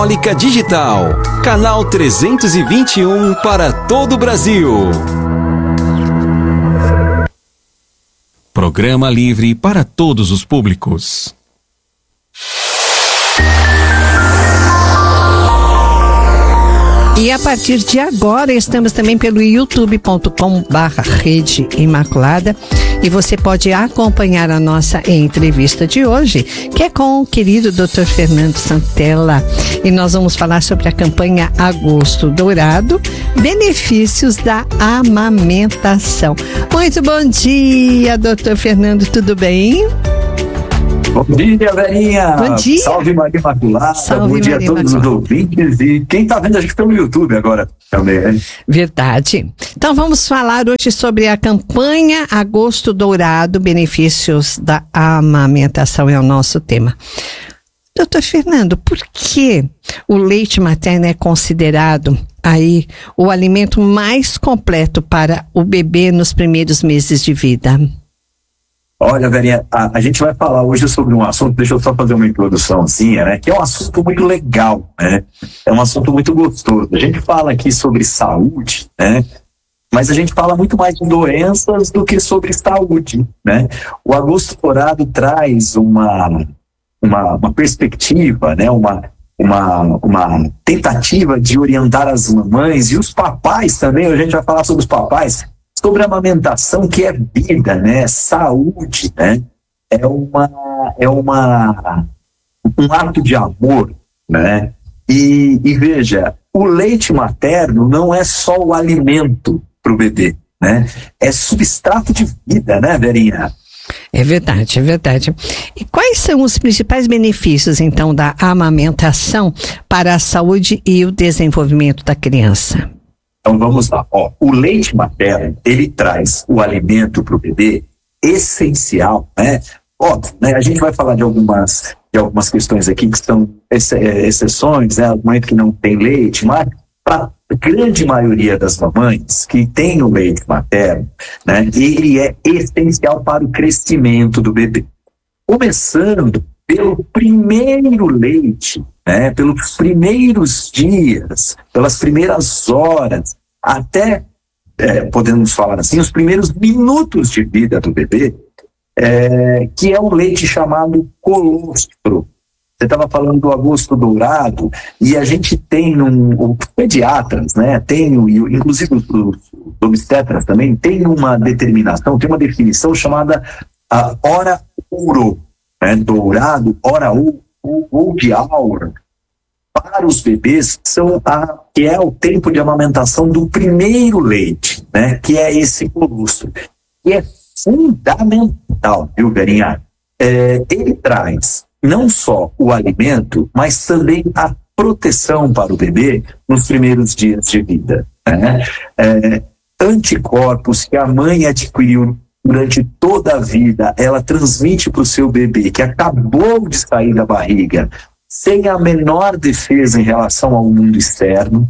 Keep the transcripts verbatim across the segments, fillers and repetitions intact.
Eólica Digital, canal trezentos e vinte e um para todo o Brasil. Programa livre para todos os públicos. E a partir de agora estamos também pelo youtube ponto com barra Rede Imaculada e você pode acompanhar a nossa entrevista de hoje, que é com o querido doutor Fernando Santella, e nós vamos falar sobre a campanha Agosto Dourado, benefícios da amamentação. Muito bom dia, doutor Fernando, tudo bem? Bom dia, Verinha. Bom dia. Salve, Maria Imaculada. Salve, Bom dia Maria a todos Imaculada. os ouvintes e quem está vendo a gente pelo YouTube agora também, né? Verdade. Então vamos falar hoje sobre a campanha Agosto Dourado, benefícios da amamentação é o nosso tema. Doutor Fernando, por que o leite materno é considerado aí o alimento mais completo para o bebê nos primeiros meses de vida? Olha, Verinha, a, a gente vai falar hoje sobre um assunto, deixa eu só fazer uma introduçãozinha, né? Que é um assunto muito legal, né? É um assunto muito gostoso. A gente fala aqui sobre saúde, né? Mas a gente fala muito mais de doenças do que sobre saúde, né? O Agosto Dourado traz uma, uma, uma perspectiva, né? Uma, uma, uma tentativa de orientar as mamães e os papais também. A gente vai falar sobre os papais, sobre a amamentação, que é vida, né? Saúde, né? É uma, é uma, um ato de amor, né? E, e veja, o leite materno não é só o alimento para o bebê, né? É substrato de vida, né, Verinha? É verdade, é verdade. E quais são os principais benefícios, então, da amamentação para a saúde e o desenvolvimento da criança? Então vamos lá. Ó, o leite materno, ele traz o alimento para o bebê essencial, né? Óbvio, né? A gente vai falar de algumas, de algumas questões aqui que são ex exceções, né? O momento que não tem leite, mas para a grande maioria das mamães que tem o leite materno, né? Ele é essencial para o crescimento do bebê. Começando pelo primeiro leite, né, pelos primeiros dias, pelas primeiras horas, até, é, podemos falar assim, os primeiros minutos de vida do bebê, é, que é um leite chamado colostro. Você estava falando do Agosto Dourado, e a gente tem um, os pediatras, né, tem, inclusive os, os obstetras também, tem uma determinação, tem uma definição chamada a hora ouro, né, dourado, hora ouro, old hour, para os bebês, são a, que é o tempo de amamentação do primeiro leite, né, que é esse colostro. E é fundamental, viu, Verinha? É, ele traz não só o alimento, mas também a proteção para o bebê nos primeiros dias de vida, né? É, anticorpos que a mãe adquiriu durante toda a vida, ela transmite para o seu bebê que acabou de sair da barriga, sem a menor defesa em relação ao mundo externo,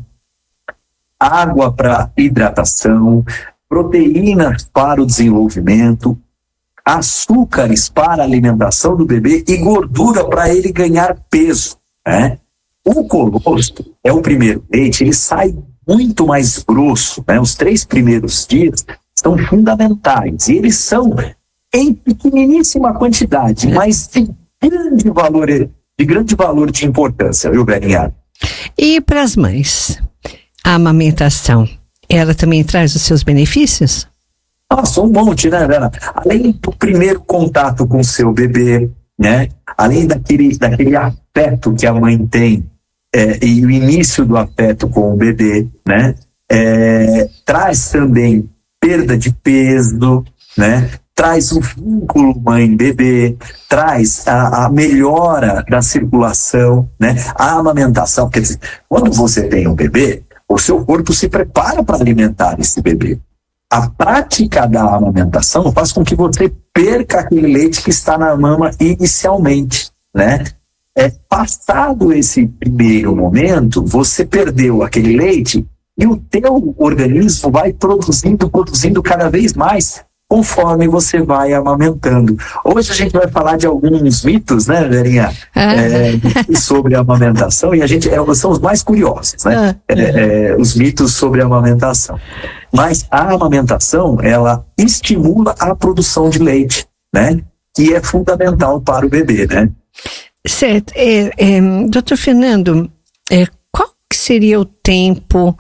água para hidratação, proteínas para o desenvolvimento, açúcares para a alimentação do bebê e gordura para ele ganhar peso, né? O colostro é o primeiro leite, ele sai muito mais grosso, né? Os três primeiros dias são fundamentais, e eles são em pequeniníssima quantidade, mas de grande valor, de grande valor de importância, viu, Verinha? E para as mães, a amamentação, ela também traz os seus benefícios? Nossa, um monte, né, Vera? Além do primeiro contato com o seu bebê, né? Além daquele, daquele afeto que a mãe tem, é, e o início do afeto com o bebê, né? É, traz também perda de peso, né? Traz o vínculo mãe-bebê, traz a, a melhora da circulação, né? A amamentação, quer dizer, quando você tem um bebê, o seu corpo se prepara para alimentar esse bebê. A prática da amamentação faz com que você perca aquele leite que está na mama inicialmente, né? É, passado esse primeiro momento, você perdeu aquele leite e o teu organismo vai produzindo, produzindo cada vez mais conforme você vai amamentando. Hoje a gente vai falar de alguns mitos, né, Verinha, Ah. é, sobre a amamentação, e a gente é, são os mais curiosos, né? Ah. É, é, os mitos sobre a amamentação. Mas a amamentação, ela estimula a produção de leite, né? Que é fundamental para o bebê, né? Certo. É, é, doutor Fernando, é, qual que seria o tempo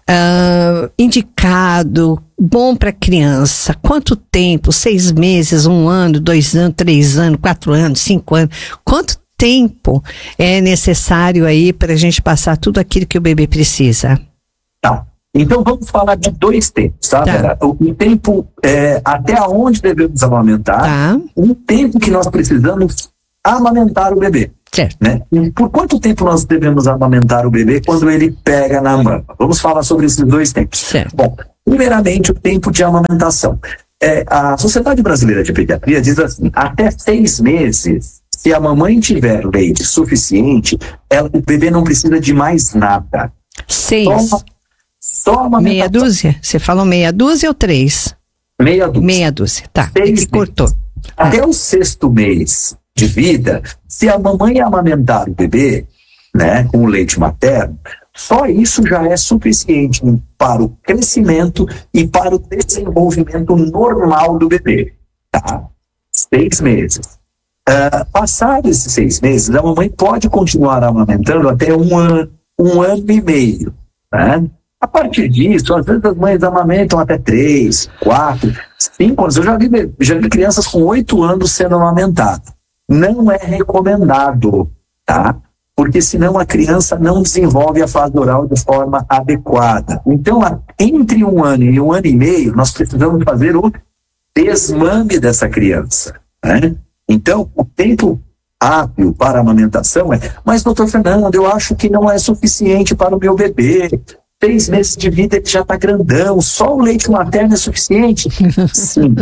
ah, indicado, bom para criança? Quanto tempo? Seis meses, um ano, dois anos, três anos, quatro anos, cinco anos? Quanto tempo é necessário aí para a gente passar tudo aquilo que o bebê precisa? Tá. Então vamos falar de dois tempos, tá, Tá. Vera? O, o tempo é, até onde devemos amamentar, Tá, um tempo que nós precisamos amamentar o bebê, certo. né? E por quanto tempo nós devemos amamentar o bebê quando ele pega na mama? Vamos falar sobre esses dois tempos. Certo. Bom, primeiramente o tempo de amamentação. É, a Sociedade Brasileira de Pediatria diz assim, até seis meses, se a mamãe tiver leite suficiente, ela, o bebê não precisa de mais nada. Seis. Só, só amamentação. Meia dúzia? Você falou meia dúzia ou três? Meia dúzia. Meia dúzia, tá. Seis É que meses. cortou. Até o sexto mês de vida, se a mamãe amamentar o bebê, né, com o leite materno, só isso já é suficiente para o crescimento e para o desenvolvimento normal do bebê, tá? Seis meses. Uh, passados esses seis meses, a mamãe pode continuar amamentando até um ano, um ano e meio, né? A partir disso, às vezes as mães amamentam até três, quatro, cinco anos. Eu já vi, já vi crianças com oito anos sendo amamentadas. Não é recomendado, tá? Porque senão a criança não desenvolve a fase oral de forma adequada. Então, a, entre um ano e um ano e meio, nós precisamos fazer o desmame dessa criança, né? Então, o tempo hábil para a amamentação é, mas doutor Fernando, eu acho que não é suficiente para o meu bebê. Seis meses de vida ele já está grandão, só o leite materno é suficiente? Sim.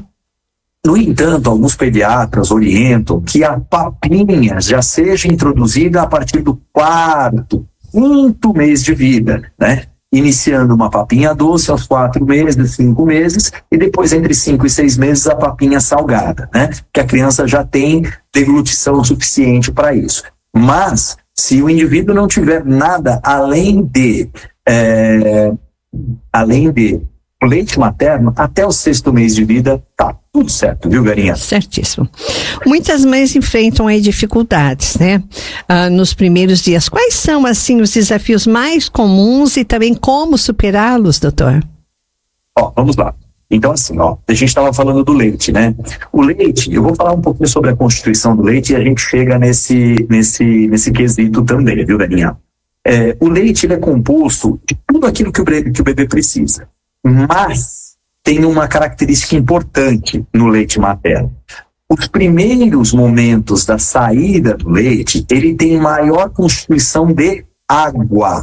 No entanto, alguns pediatras orientam que a papinha já seja introduzida a partir do quarto, quinto mês de vida, né? Iniciando uma papinha doce aos quatro meses, cinco meses, e depois entre cinco e seis meses a papinha salgada, né? Que a criança já tem deglutição suficiente para isso. Mas, se o indivíduo não tiver nada além de, é, além de leite materno, até o sexto mês de vida, tá tudo certo, viu, Garinha? Certíssimo. Muitas mães enfrentam aí dificuldades, né? Ah, nos primeiros dias. Quais são, assim, os desafios mais comuns e também como superá-los, doutor? Ó, vamos lá. Então, assim, ó, a gente estava falando do leite, né? O leite, eu vou falar um pouquinho sobre a constituição do leite e a gente chega nesse, nesse, nesse quesito também, viu, Galinha? É, o leite, ele é composto de tudo aquilo que o, bebê, que o bebê precisa, mas tem uma característica importante no leite materno. Os primeiros momentos da saída do leite, ele tem maior constituição de água.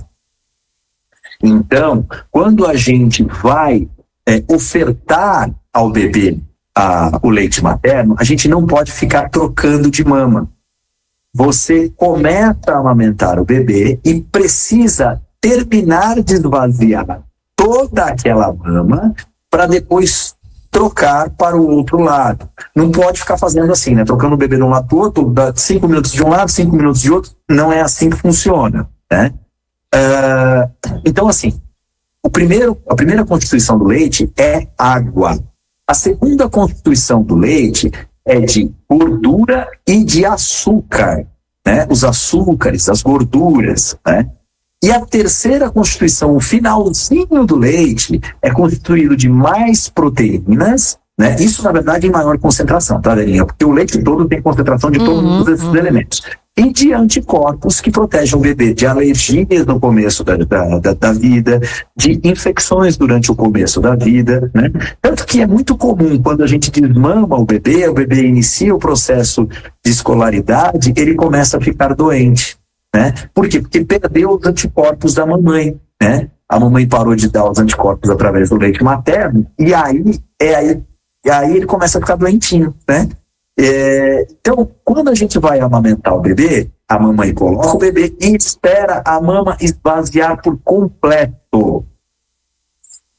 Então, quando a gente vai É, ofertar ao bebê a, o leite materno, a gente não pode ficar trocando de mama. Você começa a amamentar o bebê e precisa terminar de esvaziar toda aquela mama para depois trocar para o outro lado. Não pode ficar fazendo assim, né? Trocando o bebê de um lado para o outro, dá cinco minutos de um lado, cinco minutos de outro. Não é assim que funciona, né? Uh, então, assim, O primeiro, a primeira constituição do leite é água. A segunda constituição do leite é de gordura e de açúcar, né? Os açúcares, as gorduras, né? E a terceira constituição, o finalzinho do leite, é constituído de mais proteínas, né? Isso, na verdade, em maior concentração, tá, Delinha? Porque o leite todo tem concentração de todos Uhum, esses uhum. elementos. E de anticorpos que protegem o bebê de alergias no começo da, da, da, da vida, de infecções durante o começo da vida, né? Tanto que é muito comum, quando a gente desmama o bebê, o bebê inicia o processo de escolaridade, ele começa a ficar doente, né? Por quê? Porque perdeu os anticorpos da mamãe, né? A mamãe parou de dar os anticorpos através do leite materno, e aí, é aí, e aí ele começa a ficar doentinho, né? É, então, quando a gente vai amamentar o bebê, a mamãe coloca o bebê e espera a mama esvaziar por completo.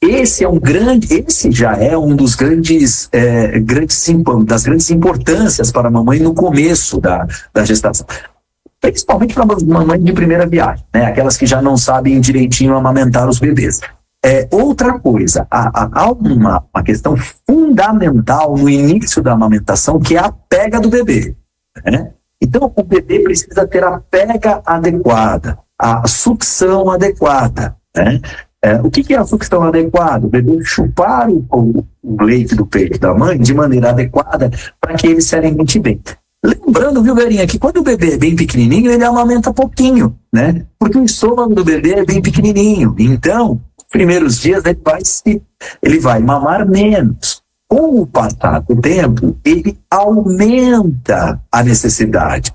esse é um grande, esse já é um dos grandes, é, grandes das grandes importâncias para a mamãe no começo da, da gestação. Principalmente para a mamãe de primeira viagem, né? Aquelas que já não sabem direitinho amamentar os bebês. É, outra coisa, há, há, há uma, uma questão fundamental no início da amamentação, que é a pega do bebê, né? Então, o bebê precisa ter a pega adequada, a sucção adequada, né? É, o que, que é a sucção adequada? O bebê chupar o, o, o leite do peito da mãe de maneira adequada para que ele se alimente bem. Lembrando, viu, Verinha, que quando o bebê é bem pequenininho, ele amamenta pouquinho, né? Porque o estômago do bebê é bem pequenininho. Então, nos primeiros dias, ele vai, se, ele vai mamar menos. Com o passar do tempo, ele aumenta a necessidade.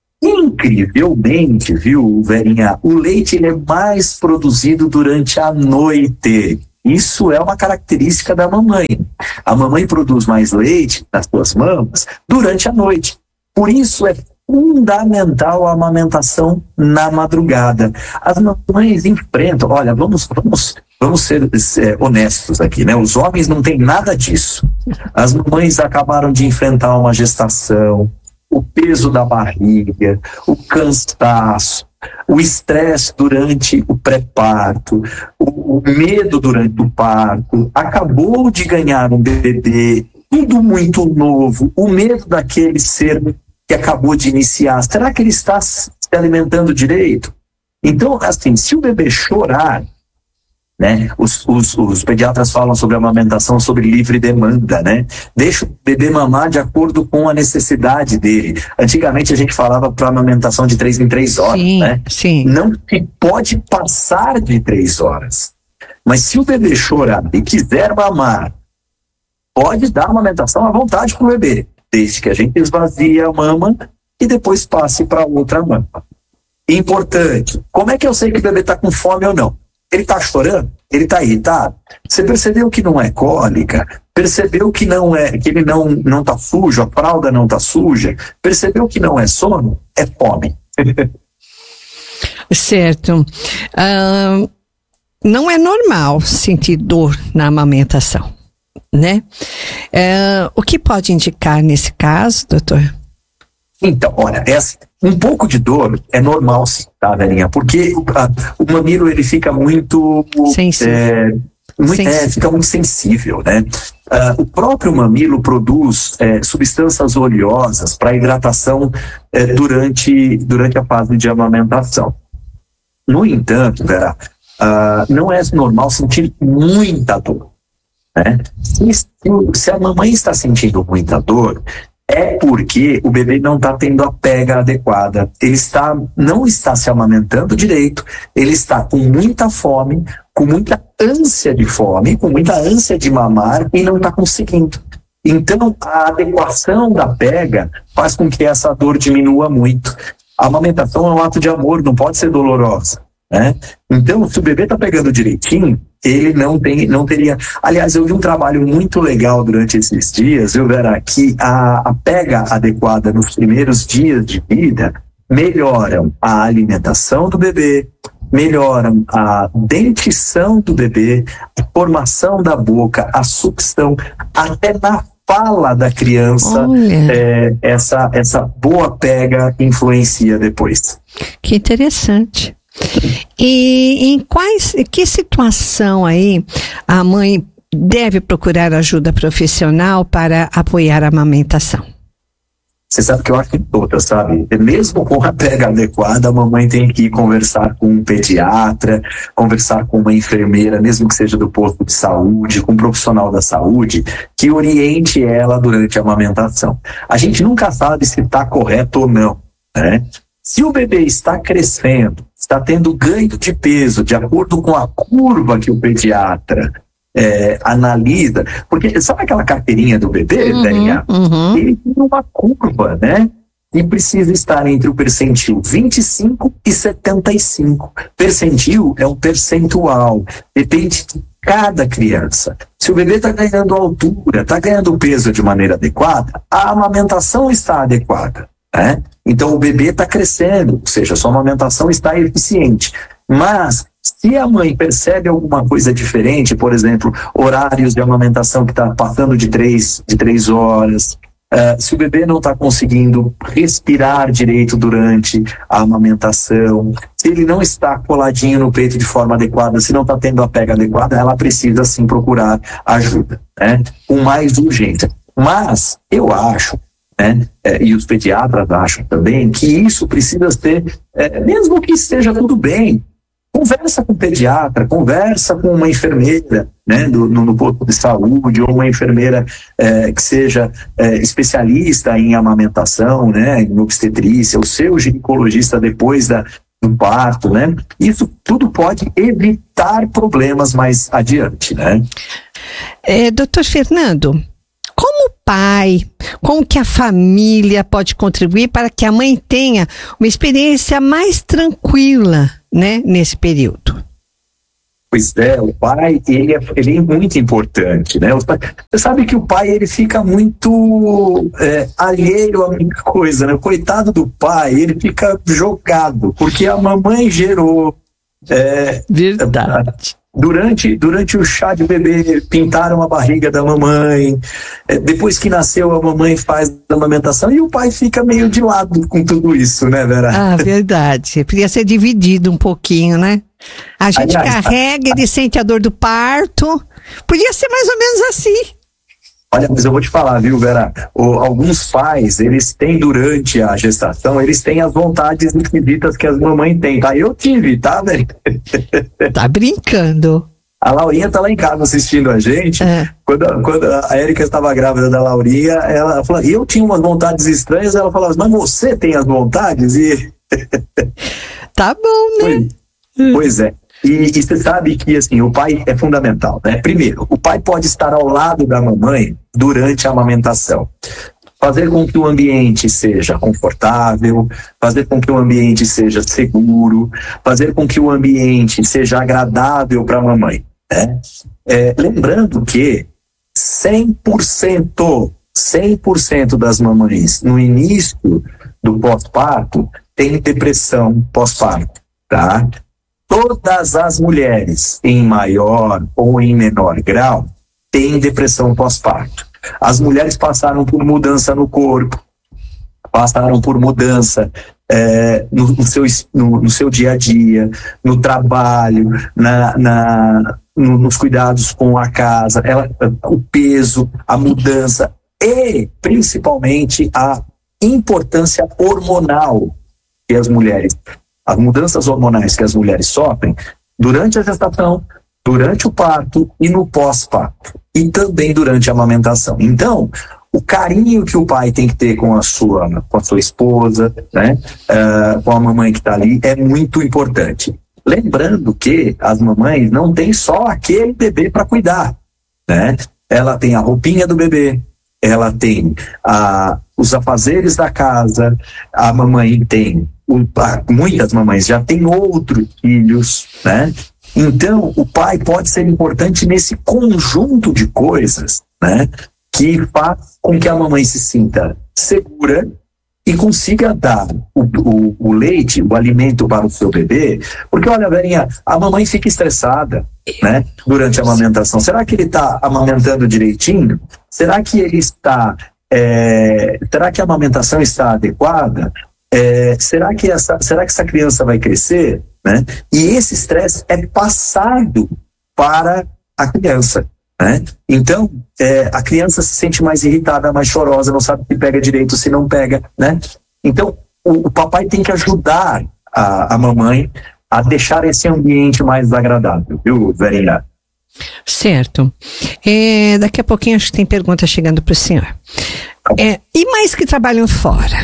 Incrivelmente, viu, Verinha, o leite ele é mais produzido durante a noite. Isso é uma característica da mamãe. A mamãe produz mais leite nas suas mamas durante a noite. Por isso é fundamental a amamentação na madrugada. As mamães enfrentam, olha, vamos, vamos, vamos ser é, honestos aqui, né? Os homens não têm nada disso. As mamães acabaram de enfrentar uma gestação, o peso da barriga, o cansaço, o estresse durante o pré-parto, o, o medo durante o parto, acabou de ganhar um bebê, tudo muito novo, o medo daquele ser que acabou de iniciar, será que ele está se alimentando direito? Então, assim, se o bebê chorar, né, os, os, os pediatras falam sobre a amamentação sobre livre demanda, né? Deixa o bebê mamar de acordo com a necessidade dele. Antigamente a gente falava para amamentação de três em três horas, sim, né? Sim. Não se pode passar de três horas. Mas se o bebê chorar e quiser mamar, pode dar amamentação à vontade para o bebê, desde que a gente esvazie a mama e depois passe para outra mama. Importante, como é que eu sei que o bebê está com fome ou não? Ele está chorando? Ele está irritado? Você percebeu que não é cólica? Percebeu que não é, que ele não não está sujo, a fralda não está suja? Percebeu que não é sono? É fome. Certo. Uh, não é normal sentir dor na amamentação, né? Uh, o que pode indicar nesse caso, doutor? Então, olha, é assim, um pouco de dor é normal sim, tá, velhinha? Porque a, o mamilo, ele fica muito... Sensível. É, muito, Sensível. É, fica muito sensível, né? Uh, o próprio mamilo produz é, substâncias oleosas para hidratação é, durante, durante a fase de amamentação. No entanto, Vera, uh, não é normal sentir muita dor, né? Se, se a mamãe está sentindo muita dor, é porque o bebê não está tendo a pega adequada, ele está, não está se amamentando direito, ele está com muita fome, com muita ânsia de fome, com muita ânsia de mamar e não está conseguindo. Então, a adequação da pega faz com que essa dor diminua muito. A amamentação é um ato de amor, não pode ser dolorosa, né? Então, se o bebê está pegando direitinho, ele não tem, não teria... Aliás, eu vi um trabalho muito legal durante esses dias, viu, Vera, que a, a pega adequada nos primeiros dias de vida melhoram a alimentação do bebê, melhoram a dentição do bebê, a formação da boca, a sucção, até na fala da criança, é, essa, essa boa pega influencia depois. Que interessante. E em quais, que situação aí a mãe deve procurar ajuda profissional para apoiar a amamentação? Você sabe que eu acho que todas, sabe? Mesmo com a pega adequada, a mamãe tem que conversar com um pediatra, conversar com uma enfermeira, mesmo que seja do posto de saúde, com um profissional da saúde, que oriente ela durante a amamentação. A gente nunca sabe se está correto ou não, né? Se o bebê está crescendo, está tendo ganho de peso, de acordo com a curva que o pediatra é, analisa, porque sabe aquela carteirinha do bebê, uhum, Verinha? Uhum. Ele tem uma curva, né? E precisa estar entre o percentil vinte e cinco e setenta e cinco. Percentil é um percentual, depende de cada criança. Se o bebê está ganhando altura, está ganhando peso de maneira adequada, a amamentação está adequada, né? Então o bebê está crescendo, ou seja, sua amamentação está eficiente. Mas Se a mãe percebe alguma coisa diferente, por exemplo, horários de amamentação que está passando de três, de três horas, uh, se o bebê não está conseguindo respirar direito durante a amamentação, se ele não está coladinho no peito de forma adequada, se não está tendo a pega adequada, ela precisa sim procurar ajuda, né? Com mais urgência. Mas eu acho, né, é, e os pediatras acham também, que isso precisa ser, é, mesmo que esteja tudo bem, conversa com o pediatra, conversa com uma enfermeira, né, do, no, no posto de saúde, ou uma enfermeira é, que seja é, especialista em amamentação, né, em obstetrícia, o seu ginecologista depois da, do parto, né? Isso tudo pode evitar problemas mais adiante, né? É, doutor Fernando, como o pai, como que a família pode contribuir para que a mãe tenha uma experiência mais tranquila, né, nesse período? Pois é, o pai, ele é, ele é muito importante, né? Você sabe que o pai, ele fica muito é, alheio a muita coisa, né? Coitado do pai, ele fica jogado, porque a mamãe gerou. É, Verdade. Durante, durante o chá de bebê, pintaram a barriga da mamãe. É, depois que nasceu, a mamãe faz a amamentação e o pai fica meio de lado com tudo isso, né, Vera? Ah, verdade. Podia ser dividido um pouquinho, né? A gente Aliás, carrega, ele sente a dor do parto. Podia ser mais ou menos assim. Olha, mas eu vou te falar, viu, Vera? O, alguns pais, eles têm durante a gestação, eles têm as vontades esquisitas que as mamães têm, tá? Eu tive, tá, velho? Tá brincando. A Laurinha tá lá em casa assistindo a gente. É. Quando, quando a Érica estava grávida da Laurinha, ela falou, eu tinha umas vontades estranhas, ela falou, mas você tem as vontades? E... Tá bom, né? Pois, pois é. E, e você sabe que, assim, o pai é fundamental, né? Primeiro, o pai pode estar ao lado da mamãe durante a amamentação. Fazer com que o ambiente seja confortável, fazer com que o ambiente seja seguro, fazer com que o ambiente seja agradável para a mamãe, né? É, lembrando que cem por cento, cem por cento das mamães no início do pós-parto têm depressão pós-parto, tá? Todas as mulheres, em maior ou em menor grau, têm depressão pós-parto. As mulheres passaram por mudança no corpo, passaram por mudança é, no, no, seu, no, no seu dia a dia, no trabalho, na, na, no, nos cuidados com a casa, ela, o peso, a mudança e, principalmente, a importância hormonal que as mulheres as mudanças hormonais que as mulheres sofrem durante a gestação, durante o parto e no pós-parto. E também durante a amamentação. Então, o carinho que o pai tem que ter com a sua, com a sua esposa, né, uh, com a mamãe que está ali, é muito importante. Lembrando que as mamães não têm só aquele bebê para cuidar, né? Ela tem a roupinha do bebê, ela tem a, os afazeres da casa, a mamãe tem muitas mamães já têm outros filhos, né? Então, o pai pode ser importante nesse conjunto de coisas, né? Que faz com que a mamãe se sinta segura e consiga dar o, o, o leite, o alimento para o seu bebê. Porque, olha, Verinha, a mamãe fica estressada, né? Durante a amamentação. Será que ele está amamentando direitinho? Será que ele está... É, será que a amamentação está adequada? É, será, que essa, será que essa criança vai crescer? Né? E esse estresse é passado para a criança, né? Então, é, a criança se sente mais irritada, mais chorosa, não sabe se pega direito, se não pega, né? Então, o, o papai tem que ajudar a, a mamãe a deixar esse ambiente mais agradável, viu, Verinha? Certo. É, daqui a pouquinho acho que tem pergunta chegando para o senhor. É, e mais que trabalham fora?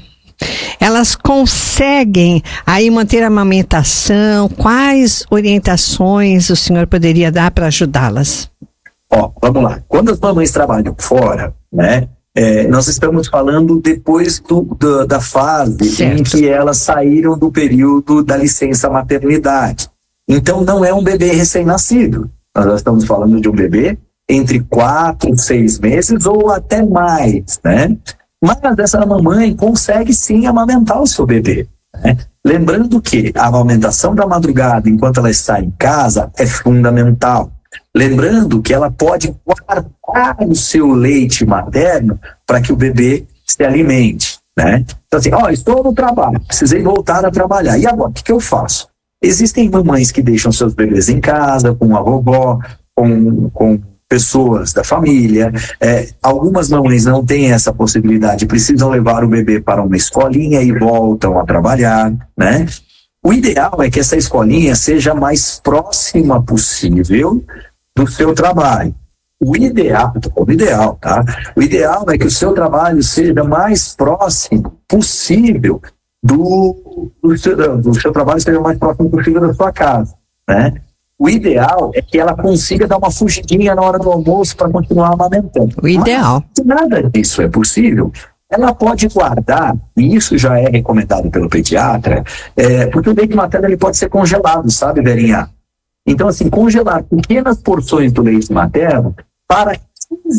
Elas conseguem aí manter a amamentação? Quais orientações o senhor poderia dar para ajudá-las? Ó, vamos lá. Quando as mamães trabalham fora, né, é, nós estamos falando depois do, do, da fase certo. Em que elas saíram do período da licença maternidade. Então não é um bebê recém-nascido. Nós estamos falando de um bebê entre quatro, seis meses ou até mais, né? Mas essa mamãe consegue sim amamentar o seu bebê. né? Lembrando que a amamentação da madrugada, enquanto ela está em casa, é fundamental. Lembrando que ela pode guardar o seu leite materno para que o bebê se alimente, né? Então assim, ó, estou no trabalho, precisei voltar a trabalhar. E agora, o que, que eu faço? Existem mamães que deixam seus bebês em casa, com a vovó, com, com pessoas da família. É, algumas mamães não têm essa possibilidade, precisam levar o bebê para uma escolinha e voltam a trabalhar, né? O ideal é que essa escolinha seja a mais próxima possível do seu trabalho. O ideal, o ideal, tá? O ideal é que o seu trabalho seja mais próximo possível do, do, seu, do seu trabalho seja mais próximo possível da sua casa, né? O ideal é que ela consiga dar uma fugidinha na hora do almoço para continuar amamentando. O ideal. Mas, se nada disso é possível, ela pode guardar, e isso já é recomendado pelo pediatra, é, porque o leite materno ele pode ser congelado, sabe, Verinha? Então, assim, congelar pequenas porções do leite materno para